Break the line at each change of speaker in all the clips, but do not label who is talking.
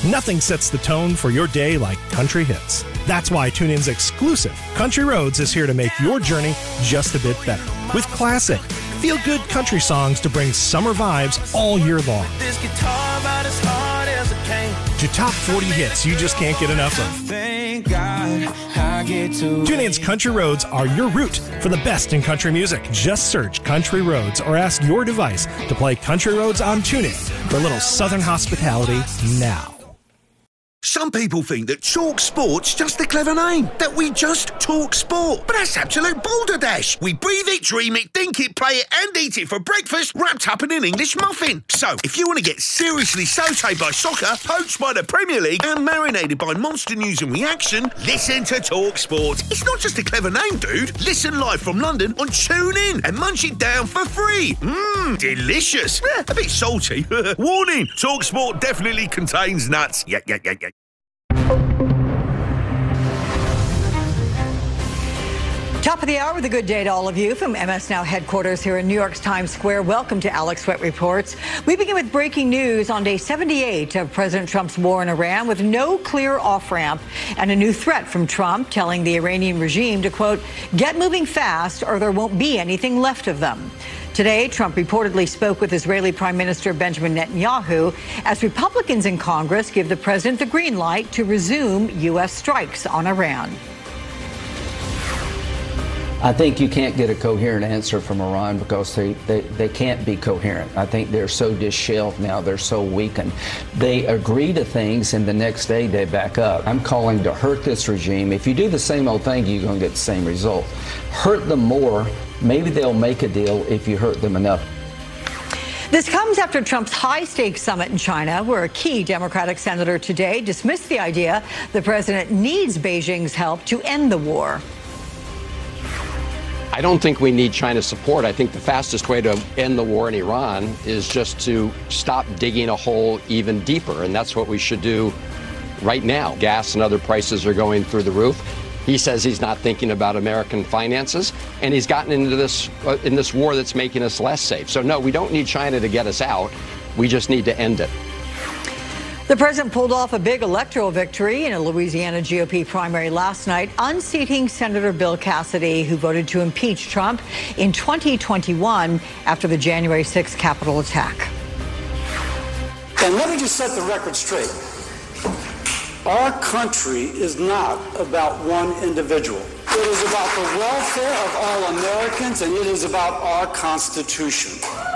Nothing sets the tone for your day like country hits. That's why TuneIn's exclusive Country Roads is here to make your journey just a bit better. With classic, feel-good country songs to bring summer vibes all year long. To top 40 hits you just can't get enough of. TuneIn's Country Roads are your route for the best in country music. Just search Country Roads or ask your device to play Country Roads on TuneIn for a little Southern hospitality now.
Some people think that Talk Sport's just a clever name, that we just talk sport. But that's absolute balderdash. We breathe it, dream it, think it, play it, and eat it for breakfast, wrapped up in an English muffin. So, if you want to get seriously sautéed by soccer, poached by the Premier League, and marinated by monster news and reaction, listen to Talk Sport. It's not just a clever name, dude. Listen live from London on TuneIn and munch it down for free. Delicious. A bit salty. Warning, Talk Sport definitely contains nuts. Yeah.
Top of the hour with a good day to all of you from MS Now headquarters here in New York's Times Square. Welcome to Alex Sweat Reports. We begin with breaking news on day 78 of President Trump's war in Iran with no clear off-ramp and a new threat from Trump telling the Iranian regime to, quote, get moving fast or there won't be anything left of them. Today, Trump reportedly spoke with Israeli Prime Minister Benjamin Netanyahu as Republicans in Congress give the president the green light to resume U.S. strikes on Iran.
I think you can't get a coherent answer from Iran because they can't be coherent. I think they're so disheveled now, they're so weakened. They agree to things and the next day they back up. I'm calling to hurt this regime. If you do the same old thing, you're going to get the same result. Hurt them more. Maybe they'll make a deal if you hurt them enough.
This comes after Trump's high-stakes summit in China, where a key Democratic senator today dismissed the idea the president needs Beijing's help to end the war.
I don't think we need China's support. I think the fastest way to end the war in Iran is just to stop digging a hole even deeper, and that's what we should do right now. Gas and other prices are going through the roof. He says he's not thinking about American finances, and he's gotten into this in this war that's making us less safe. So, no, we don't need China to get us out. We just need to end it.
The president pulled off a big electoral victory in a Louisiana GOP primary last night, unseating Senator Bill Cassidy, who voted to impeach Trump in 2021 after the January 6th Capitol attack.
And let me just set the record straight. Our country is not about one individual. It is about the welfare of all Americans, and it is about our Constitution.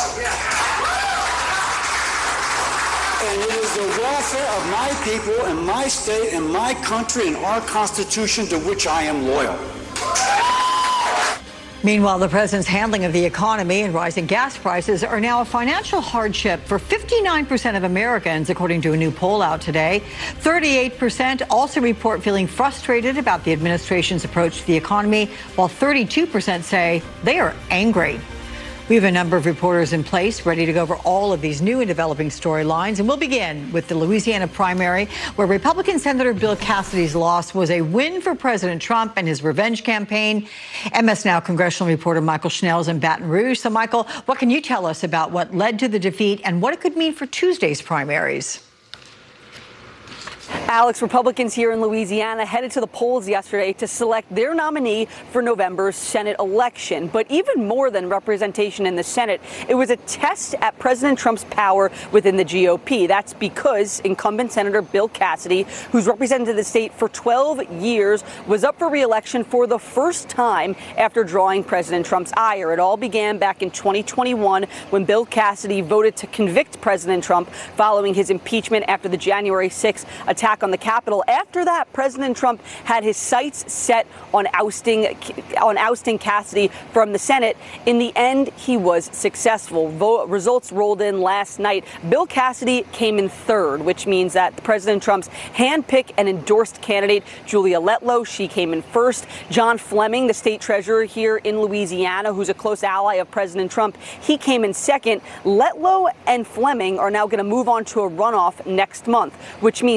And it is the welfare of my people and my state and my country and our Constitution to which I am loyal.
Meanwhile, the president's handling of the economy and rising gas prices are now a financial hardship for 59% of Americans, according to a new poll out today. 38% also report feeling frustrated about the administration's approach to the economy, while 32% say they are angry. We have a number of reporters in place ready to go over all of these new and developing storylines. And we'll begin with the Louisiana primary, where Republican Senator Bill Cassidy's loss was a win for President Trump and his revenge campaign. MS Now congressional reporter Michael Schnell is in Baton Rouge. So, Michael, what can you tell us about what led to the defeat and what it could mean for Tuesday's primaries?
Alex, Republicans here in Louisiana headed to the polls yesterday to select their nominee for November's Senate election. But even more than representation in the Senate, it was a test at President Trump's power within the GOP. That's because incumbent Senator Bill Cassidy, who's represented the state for 12 years, was up for re-election for the first time after drawing President Trump's ire. It all began back in 2021 when Bill Cassidy voted to convict President Trump following his impeachment after the January 6th attack on the Capitol. After that, President Trump had his sights set on ousting Cassidy from the Senate. In the end, he was successful. Results rolled in last night. Bill Cassidy came in third, which means that President Trump's handpicked and endorsed candidate, Julia Letlow, she came in first. John Fleming, the state treasurer here in Louisiana, who's a close ally of President Trump, he came in second. Letlow and Fleming are now going to move on to a runoff next month, which means Bill Cassidy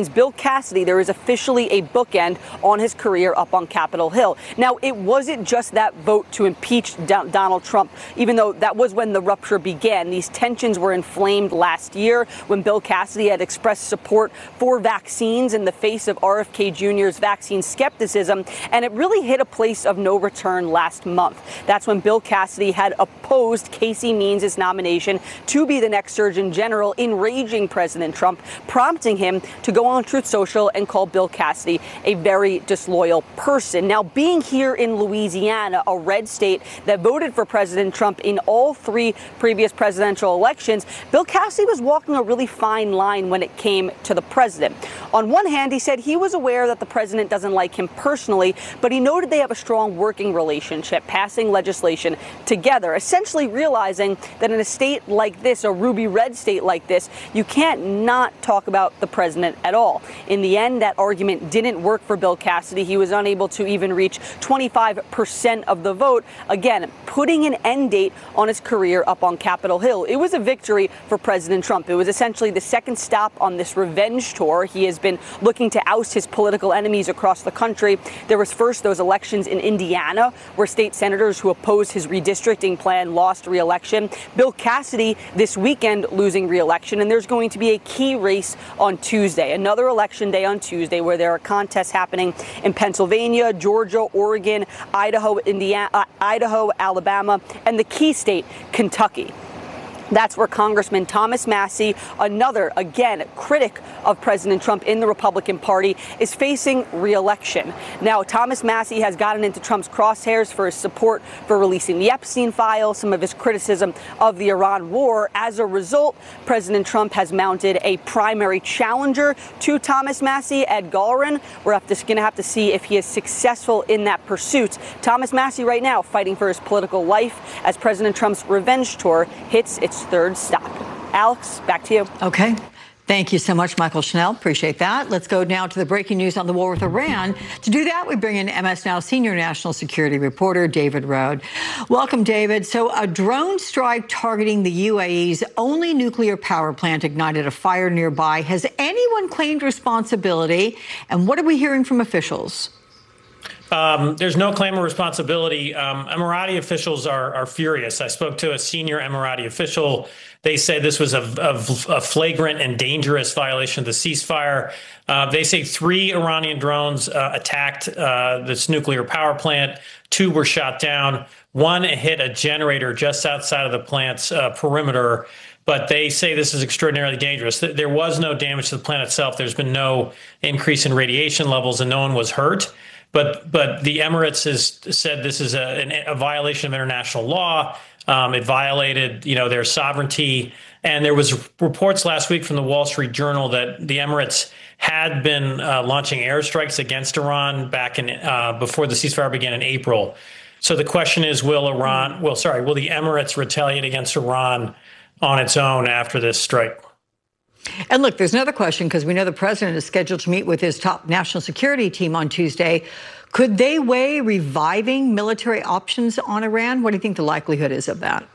Cassidy, there is officially a bookend on his career up on Capitol Hill. Now, it wasn't just that vote to impeach Donald Trump, even though that was when the rupture began. These tensions were inflamed last year when Bill Cassidy had expressed support for vaccines in the face of RFK Jr.'s vaccine skepticism, and it really hit a place of no return last month. That's when Bill Cassidy had opposed Casey Means' nomination to be the next Surgeon General, enraging President Trump, prompting him to go on Truth Social and call Bill Cassidy a very disloyal person. Now, being here in Louisiana, a red state that voted for President Trump in all three previous presidential elections, Bill Cassidy was walking a really fine line when it came to the president. On one hand, he said he was aware that the president doesn't like him personally, but he noted they have a strong working relationship, passing legislation together, essentially realizing that in a state like this, a ruby red state like this, you can't not talk about the president at all. In the end, that argument didn't work for Bill Cassidy. He was unable to even reach 25% of the vote, again, putting an end date on his career up on Capitol Hill. It was a victory for President Trump. It was essentially the second stop on this revenge tour. He has been looking to oust his political enemies across the country. There was first those elections in Indiana, where state senators who opposed his redistricting plan lost re-election. Bill Cassidy this weekend losing re-election, and there's going to be a key race on Tuesday, another election day on Tuesday, where there are contests happening in Pennsylvania, Georgia, Oregon, Idaho, Indiana, Idaho, Alabama, and the key state, Kentucky. That's where Congressman Thomas Massie, another, again, critic of President Trump in the Republican Party, is facing re-election. Now, Thomas Massie has gotten into Trump's crosshairs for his support for releasing the Epstein file, some of his criticism of the Iran war. As a result, President Trump has mounted a primary challenger to Thomas Massie, Ed Gallerin. We're going to have to see if he is successful in that pursuit. Thomas Massie right now fighting for his political life as President Trump's revenge tour hits its third stop. Alex, back to you.
Okay. Thank you so much, Michael Schnell. Appreciate that. Let's go now to the breaking news on the war with Iran. To do that, we bring in MS Now senior national security reporter David Rohde. Welcome, David. So a drone strike targeting the UAE's only nuclear power plant ignited a fire nearby. Has anyone claimed responsibility? And what are we hearing from officials?
There's no claim of responsibility. Emirati officials are furious. I spoke to a senior Emirati official. They say this was a flagrant and dangerous violation of the ceasefire. They say 3 Iranian drones attacked this nuclear power plant. 2 were shot down. 1 hit a generator just outside of the plant's perimeter. But they say this is extraordinarily dangerous. There was no damage to the plant itself. There's been no increase in radiation levels, and no one was hurt. But the Emirates has said this is a violation of international law. It violated, their sovereignty. And there was reports last week from the Wall Street Journal that the Emirates had been launching airstrikes against Iran back in before the ceasefire began in April. So the question is, will the Emirates retaliate against Iran on its own after this strike?
And look, there's another question, because we know the president is scheduled to meet with his top national security team on Tuesday. Could they weigh reviving military options on Iran? What do you think the likelihood is of that?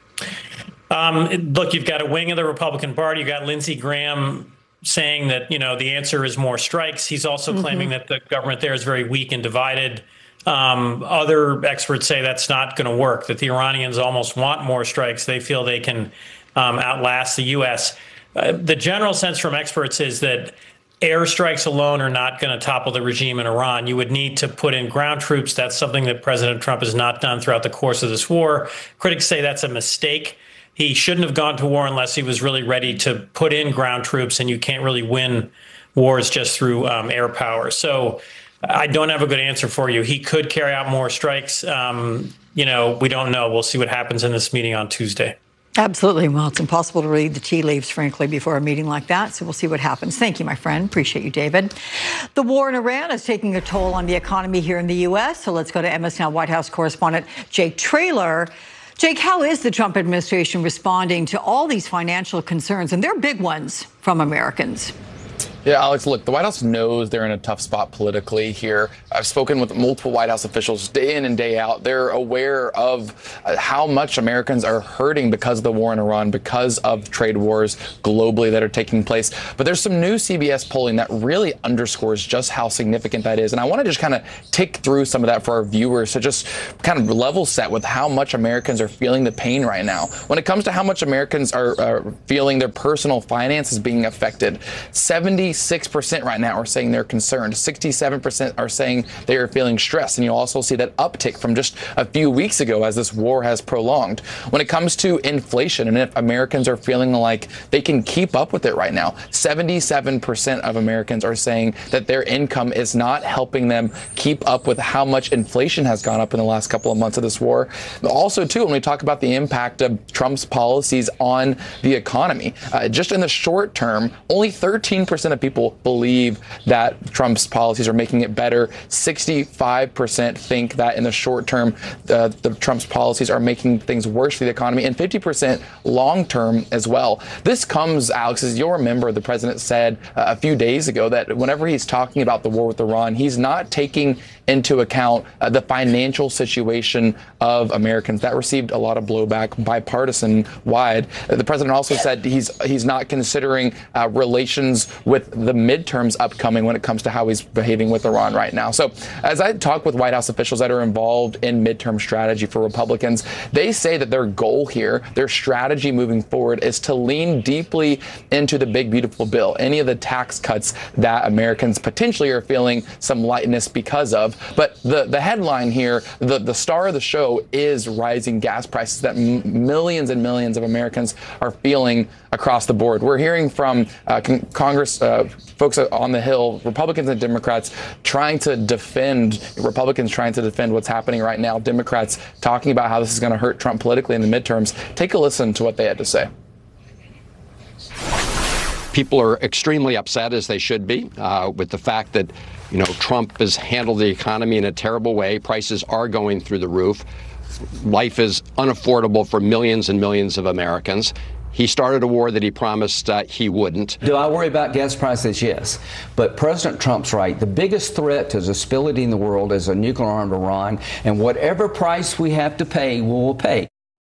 Look, you've got a wing of the Republican Party. You've got Lindsey Graham saying that, the answer is more strikes. He's also claiming that the government there is very weak and divided. Other experts say that's not going to work, that the Iranians almost want more strikes. They feel they can outlast the U.S. The general sense from experts is that airstrikes alone are not going to topple the regime in Iran. You would need to put in ground troops. That's something that President Trump has not done throughout the course of this war. Critics say that's a mistake. He shouldn't have gone to war unless he was really ready to put in ground troops, and you can't really win wars just through air power. So I don't have a good answer for you. He could carry out more strikes. We don't know. We'll see what happens in this meeting on Tuesday.
Absolutely. Well, it's impossible to read the tea leaves, frankly, before a meeting like that. So we'll see what happens. Thank you, my friend. Appreciate you, David. The war in Iran is taking a toll on the economy here in the U.S. So let's go to MS Now White House correspondent Jake Traylor. Jake, how is the Trump administration responding to all these financial concerns? And they're big ones from Americans.
Yeah, Alex, look, the White House knows they're in a tough spot politically here. I've spoken with multiple White House officials day in and day out. They're aware of how much Americans are hurting because of the war in Iran, because of trade wars globally that are taking place. But there's some new CBS polling that really underscores just how significant that is. And I want to just kind of tick through some of that for our viewers to just kind of level set with how much Americans are feeling the pain right now. When it comes to how much Americans are feeling their personal finances being affected, 76% right now are saying they're concerned. 67% are saying they are feeling stressed. And you'll also see that uptick from just a few weeks ago as this war has prolonged. When it comes to inflation and if Americans are feeling like they can keep up with it right now, 77% of Americans are saying that their income is not helping them keep up with how much inflation has gone up in the last couple of months of this war. Also, too, when we talk about the impact of Trump's policies on the economy, just in the short term, only 13% of people believe that Trump's policies are making it better. 65% think that in the short term, the Trump's policies are making things worse for the economy, and 50% long term as well. This comes, Alex, as you'll remember, the president said a few days ago that whenever he's talking about the war with Iran, he's not taking into account the financial situation of Americans. That received a lot of blowback bipartisan wide. The president also said he's not considering relations with the midterms upcoming when it comes to how he's behaving with Iran right now. So as I talk with White House officials that are involved in midterm strategy for Republicans, they say that their goal here, their strategy moving forward, is to lean deeply into the big, beautiful bill, any of the tax cuts that Americans potentially are feeling some lightness because of. But the headline here, the star of the show, is rising gas prices that millions and millions of Americans are feeling across the board. We're hearing from Congress, folks on the Hill, Republicans and Democrats trying to defend what's happening right now. Democrats talking about how this is going to hurt Trump politically in the midterms. Take a listen to what they had to say.
People are extremely upset, as they should be, with the fact that, Trump has handled the economy in a terrible way. Prices are going through the roof. Life is unaffordable for millions and millions of Americans. He started a war that he promised he wouldn't.
Do I worry about gas prices? Yes. But President Trump's right. The biggest threat to the stability in the world is a nuclear-armed Iran, and whatever price we have to pay, we will pay.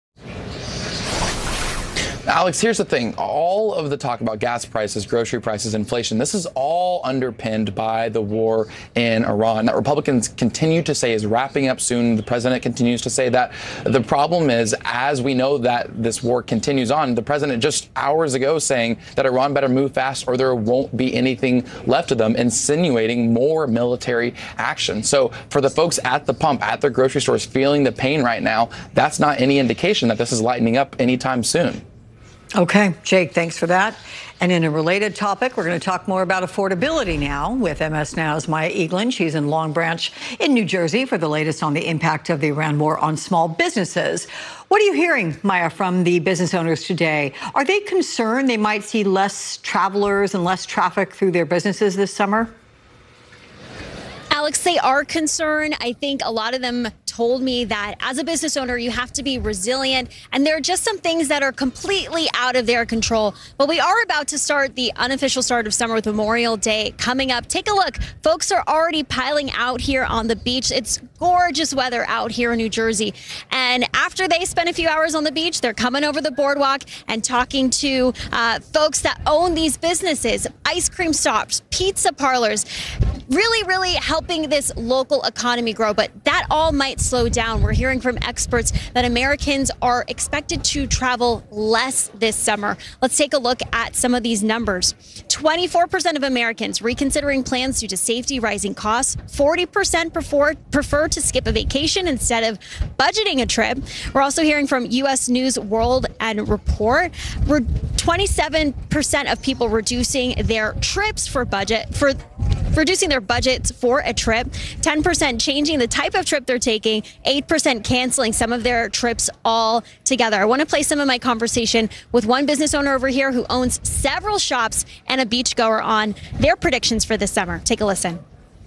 Alex, here's the thing. All of the talk about gas prices, grocery prices, inflation, this is all underpinned by the war in Iran that Republicans continue to say is wrapping up soon. The president continues to say that. The problem is, as we know that this war continues on, the president just hours ago saying that Iran better move fast or there won't be anything left of them, insinuating more military action. So for the folks at the pump, at their grocery stores feeling the pain right now, that's not any indication that this is lightening up anytime soon.
Okay, Jake, thanks for that. And in a related topic, we're going to talk more about affordability now with MS Now's Maya Eglin. She's in Long Branch in New Jersey for the latest on the impact of the Iran war on small businesses. What are you hearing, Maya, from the business owners today? Are they concerned they might see less travelers and less traffic through their businesses this summer?
Alex, they are concerned. I think a lot of them told me that as a business owner, you have to be resilient. And there are just some things that are completely out of their control. But we are about to start the unofficial start of summer with Memorial Day coming up. Take a look. Folks are already piling out here on the beach. It's gorgeous weather out here in New Jersey. And after they spend a few hours on the beach, they're coming over the boardwalk and talking to folks that own these businesses, ice cream shops, pizza parlors, really helping this local economy grow. But that all might slow down. We're hearing from experts that Americans are expected to travel less this summer. Let's take a look at some of these numbers. 24% of Americans reconsidering plans due to safety, rising costs. 40% prefer to skip a vacation instead of budgeting a trip. We're also hearing from U.S. News World and Report. 27% of people reducing their trips reducing their budgets for a trip, 10% changing the type of trip they're taking, 8% canceling some of their trips altogether. I want to play some of my conversation with one business owner over here who owns several shops and a beachgoer on their predictions for this summer. Take a listen.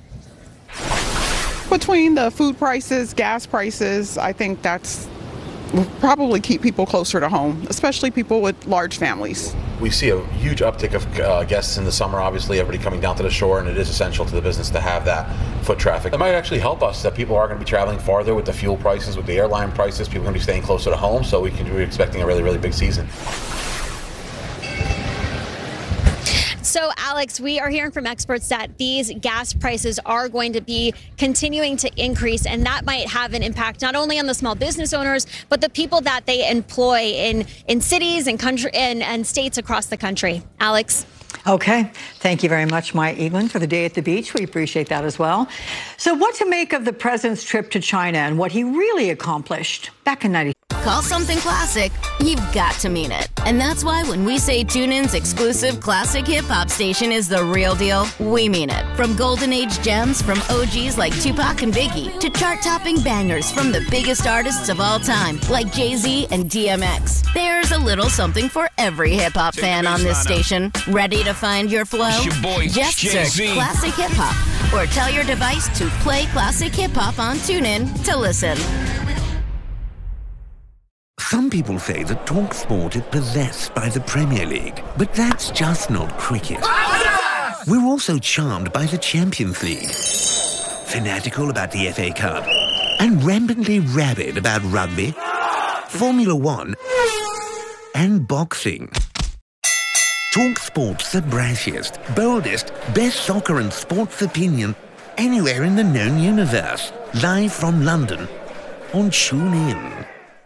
Between the food prices, gas prices, I think that's will probably keep people closer to home, especially people with large families.
We see a huge uptick of guests in the summer, obviously, everybody coming down to the shore, and it is essential to the business to have that foot traffic. It might actually help us that people are going to be traveling farther with the fuel prices, with the airline prices. People are going to be staying closer to home, so we're expecting a really, really big season.
So, Alex, we are hearing from experts that these gas prices are going to be continuing to increase, and that might have an impact not only on the small business owners, but the people that they employ in cities and country and states across the country. Alex?
Okay. Thank you very much, Maya Egan, for the day at the beach. We appreciate that as well. So what to make of the president's trip to China and what he really accomplished back in 1990?
Call something classic, you've got to mean it. And that's why when we say TuneIn's exclusive classic hip-hop station is the real deal, we mean it. From golden age gems from OGs like Tupac and Biggie to chart-topping bangers from the biggest artists of all time like Jay-Z and DMX. There's a little something for every hip-hop fan on this station. Ready to find your flow? Just search Classic Hip Hop or tell your device to play Classic Hip Hop on TuneIn to listen.
Some people say that TalkSport is possessed by the Premier League, but that's just not cricket. We're also charmed by the Champions League, fanatical about the FA Cup, and rampantly rabid about rugby, Formula One, and boxing. TalkSport's the brashiest, boldest, best soccer and sports opinion anywhere in the known universe. Live from London on TuneIn.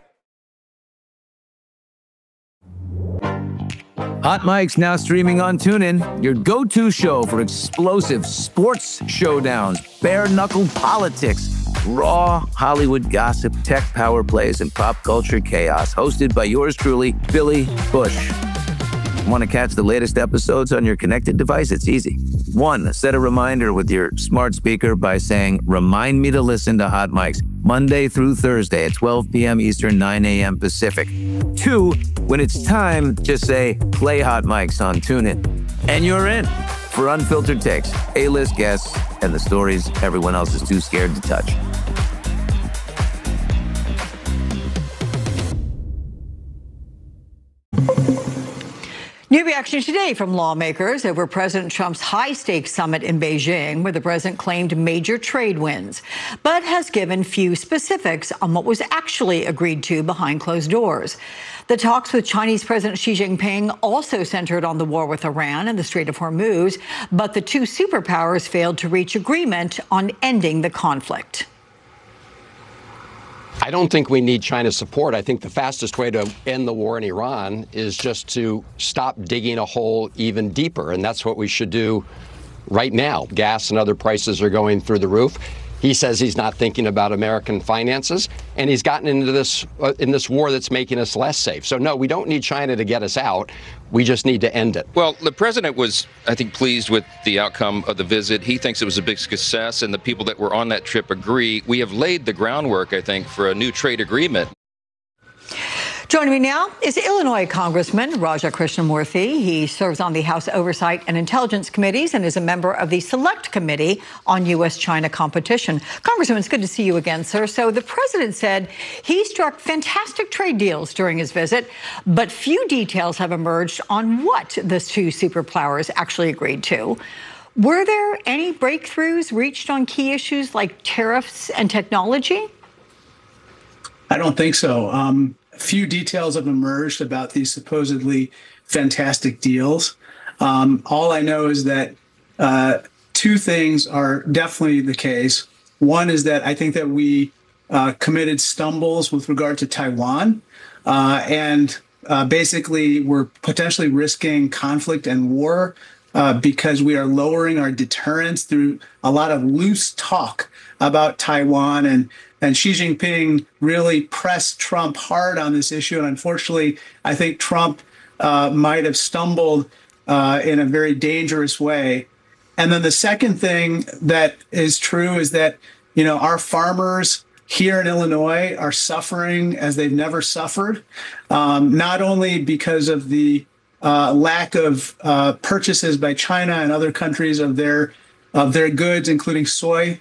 Hot Mic's now streaming on TuneIn, your go-to show for explosive sports showdowns, bare-knuckle politics, raw Hollywood gossip, tech power plays, and pop culture chaos. Hosted by yours truly, Billy Bush. Want to catch the latest episodes on your connected device? It's easy. 1, set a reminder with your smart speaker by saying, "Remind me to listen to Hot Mics Monday through Thursday at 12 p.m. Eastern, 9 a.m. Pacific." 2, when it's time, just say, "Play Hot Mics on TuneIn." And you're in for unfiltered takes, A-list guests, and the stories everyone else is too scared to touch.
New reaction today from lawmakers over President Trump's high-stakes summit in Beijing, where the president claimed major trade wins, but has given few specifics on what was actually agreed to behind closed doors. The talks with Chinese President Xi Jinping also centered on the war with Iran and the Strait of Hormuz, but the two superpowers failed to reach agreement on ending the conflict.
I don't think we need China's support. I think the fastest way to end the war in Iran is just to stop digging a hole even deeper. And that's what we should do right now. Gas and other prices are going through the roof. He says he's not thinking about American finances, and he's gotten into this in this war that's making us less safe. So, no, we don't need China to get us out. We just need to end it.
Well, the president was, I think, pleased with the outcome of the visit. He thinks it was a big success, and the people that were on that trip agree. We have laid the groundwork, I think, for a new trade agreement.
Joining me now is Illinois Congressman Raja Krishnamoorthi. He serves on the House Oversight and Intelligence Committees and is a member of the Select Committee on U.S.-China Competition. Congressman, it's good to see you again, sir. So the president said he struck fantastic trade deals during his visit, but few details have emerged on what the two superpowers actually agreed to. Were there any breakthroughs reached on key issues like tariffs and technology?
I don't think so. Few details have emerged about these supposedly fantastic deals. All I know is that two things are definitely the case. One is that I think that we committed stumbles with regard to Taiwan, and basically we're potentially risking conflict and war because we are lowering our deterrence through a lot of loose talk about Taiwan, and Xi Jinping really pressed Trump hard on this issue. And unfortunately, I think Trump might have stumbled in a very dangerous way. And then the second thing that is true is that, you know, our farmers here in Illinois are suffering as they've never suffered, not only because of the lack of purchases by China and other countries of their goods, including soy,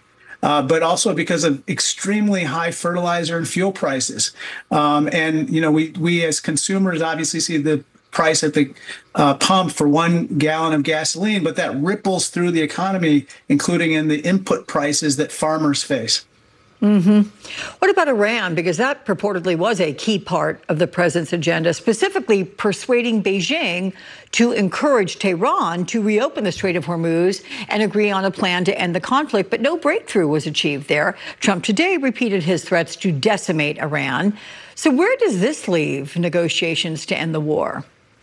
but also because of extremely high fertilizer and fuel prices. And, we as consumers obviously see the price at the pump for 1 gallon of gasoline, but that ripples through the economy, including in the input prices that farmers face.
What about Iran? Because that purportedly was a key part of the president's agenda, specifically persuading Beijing to encourage Tehran to reopen the Strait of Hormuz and agree on a plan to end the conflict. But no breakthrough was achieved there. Trump today repeated his threats to decimate Iran. So where does this leave negotiations to end the war?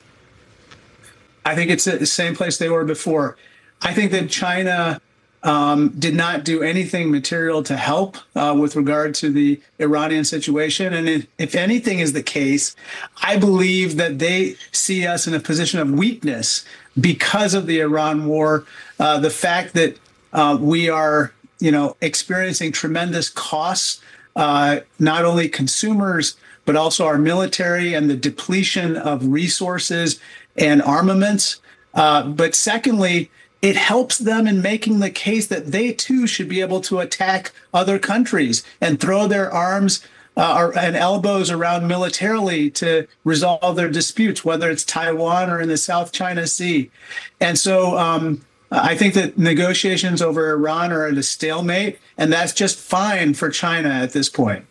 I think it's the same place they were before. I think that China did not do anything material to help with regard to the Iranian situation. And if anything is the case, I believe that they see us in a position of weakness because of the Iran war. The fact that we are, experiencing tremendous costs, not only consumers, but also our military and the depletion of resources and armaments. But secondly, it helps them in making the case that they too should be able to attack other countries and throw their arms and elbows around militarily to resolve their disputes, whether it's Taiwan or in the South China Sea. And so I think that negotiations over Iran are at a stalemate, and that's just fine for China at this point.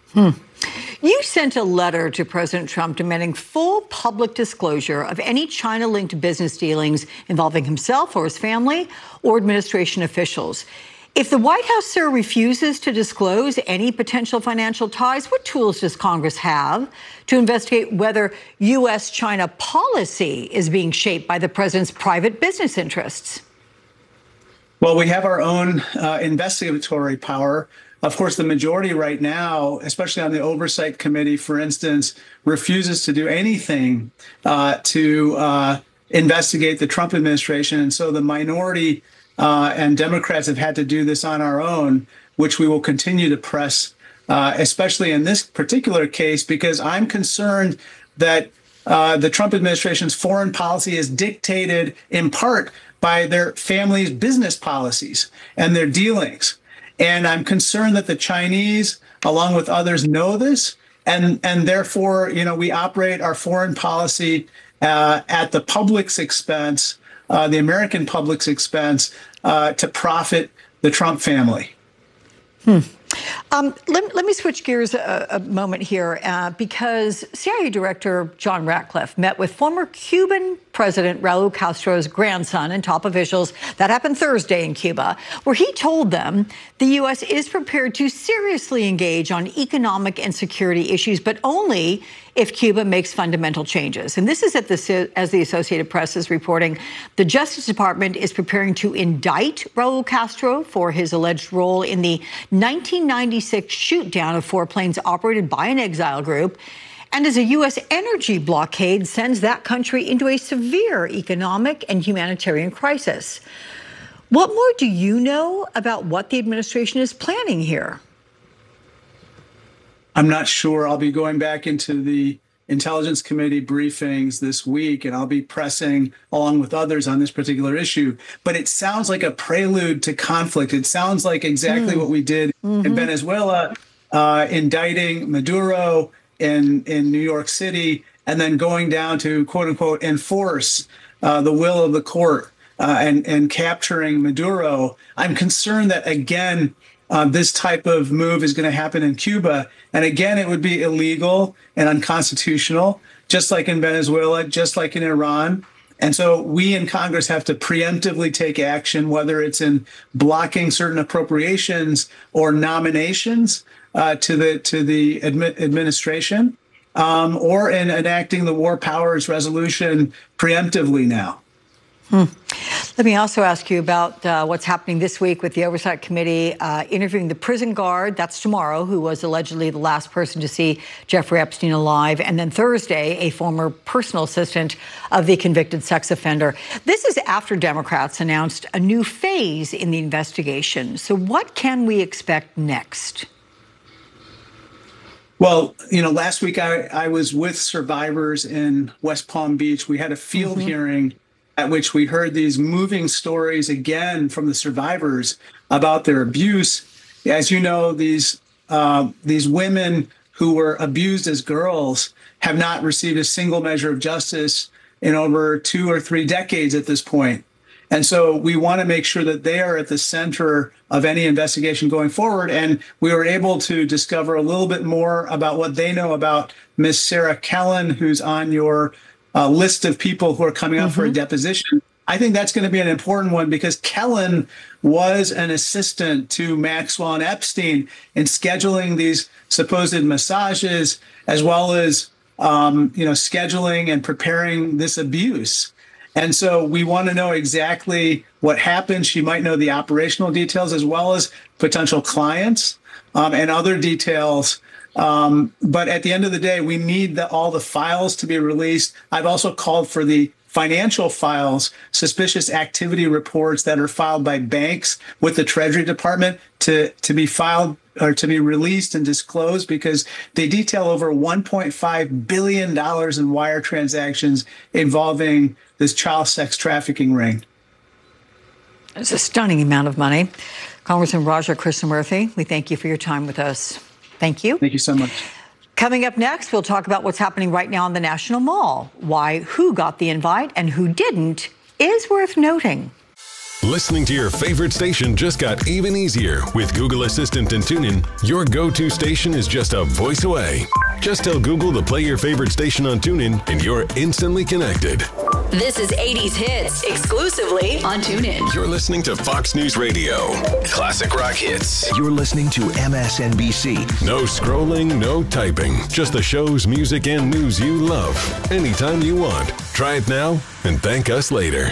You sent a letter to President Trump demanding full public disclosure of any China-linked business dealings involving himself or his family or administration officials. If the White House, sir, refuses to disclose any potential financial ties, what tools does Congress have to investigate whether U.S.-China policy is being shaped by the president's private business interests?
Well, we have our own investigatory power. Of course, the majority right now, especially on the Oversight Committee, for instance, refuses to do anything to investigate the Trump administration. And so the minority and Democrats have had to do this on our own, which we will continue to press, especially in this particular case, because I'm concerned that the Trump administration's foreign policy is dictated in part by their family's business policies and their dealings. And I'm concerned that the Chinese, along with others, know this. And therefore, we operate our foreign policy at the public's expense, the American public's expense, to profit the Trump family.
Let me switch gears a moment here because CIA Director John Ratcliffe met with former Cuban President Raul Castro's grandson and top officials. That happened Thursday in Cuba, where he told them the U.S. is prepared to seriously engage on economic and security issues, but only if Cuba makes fundamental changes. And this is as the Associated Press is reporting. The Justice Department is preparing to indict Raul Castro for his alleged role in the 1996 shoot-down of 4 planes operated by an exile group, and as a U.S. energy blockade sends that country into a severe economic and humanitarian crisis. What more do you know about what the administration is planning here?
I'm not sure. I'll be going back into the Intelligence Committee briefings this week, and I'll be pressing along with others on this particular issue. But it sounds like a prelude to conflict. It sounds like exactly what we did in Venezuela, indicting Maduro in New York City, and then going down to, quote unquote, enforce the will of the court and capturing Maduro. I'm concerned that, again, this type of move is going to happen in Cuba. And again, it would be illegal and unconstitutional, just like in Venezuela, just like in Iran. And so we in Congress have to preemptively take action, whether it's in blocking certain appropriations or nominations to the administration, or in enacting the War Powers Resolution preemptively now.
Let me also ask you about what's happening this week with the Oversight Committee interviewing the prison guard, that's tomorrow, who was allegedly the last person to see Jeffrey Epstein alive, and then Thursday, a former personal assistant of the convicted sex offender. This is after Democrats announced a new phase in the investigation. So what can we expect next?
Well, last week I was with survivors in West Palm Beach. We had a field hearing at which we heard these moving stories again from the survivors about their abuse as you know, these women who were abused as girls have not received a single measure of justice in over 2 or 3 decades at this point. And so we want to make sure that they are at the center of any investigation going forward. And we were able to discover a little bit more about what they know about Miss Sarah Kellen, who's on your list of people who are coming up for a deposition. I think that's going to be an important one because Kellen was an assistant to Maxwell and Epstein in scheduling these supposed massages, as well as scheduling and preparing this abuse. And so we want to know exactly what happened. She might know the operational details as well as potential clients and other details. But at the end of the day, we need all the files to be released. I've also called for the financial files, suspicious activity reports that are filed by banks with the Treasury Department to be filed or to be released and disclosed, because they detail over $1.5 billion in wire transactions involving this child sex trafficking ring.
It's a stunning amount of money. Congressman Raja Krishnamoorthi, we thank you for your time with us. Thank you.
Thank you so much.
Coming up next, we'll talk about what's happening right now in the National Mall. Why who got the invite and who didn't is worth noting.
Listening to your favorite station just got even easier. With Google Assistant and TuneIn, your go-to station is just a voice away. Just tell Google to play your favorite station on TuneIn and you're instantly connected.
This is 80s Hits, exclusively on TuneIn.
You're listening to Fox News Radio. Classic rock hits.
You're listening to MSNBC.
No scrolling, no typing. Just the shows, music, and news you love. Anytime you want. Try it now and thank us later.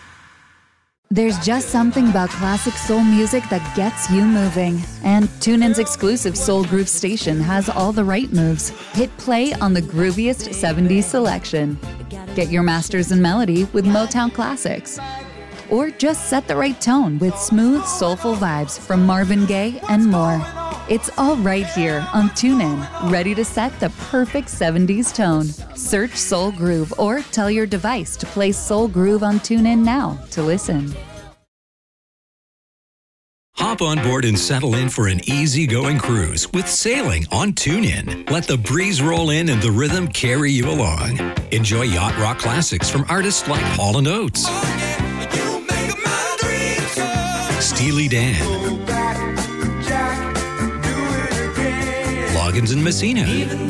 There's just something about classic soul music that gets you moving. And TuneIn's exclusive Soul Groove station has all the right moves. Hit play on the grooviest 70s selection. Get your masters in melody with Motown classics. Or just set the right tone with smooth, soulful vibes from Marvin Gaye and more. It's all right here on TuneIn, ready to set the perfect 70s tone. Search Soul Groove or tell your device to play Soul Groove on TuneIn now to listen.
Hop on board and settle in for an easygoing cruise with sailing on TuneIn. Let the breeze roll in and the rhythm carry you along. Enjoy yacht rock classics from artists like Hall & Oates, Steely Dan, Loggins and Messina,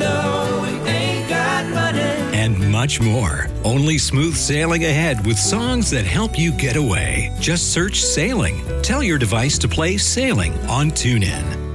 and much more. Only smooth sailing ahead with songs that help you get away. Just search Sailing. Tell your device to play Sailing on TuneIn.